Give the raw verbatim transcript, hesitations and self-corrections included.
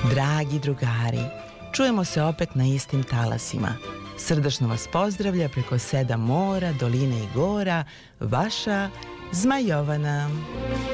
Dragi drugari, čujemo se opet na istim talasima. Srdačno vas pozdravlja preko sedam mora, doline i gora, vaša Zmajovana.